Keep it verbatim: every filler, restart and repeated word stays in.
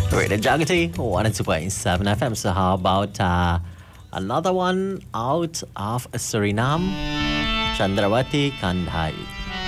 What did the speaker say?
Radio Jagati, one oh two point seven F M. So how about uh, another one out of Suriname, Chandrawati Kandhai.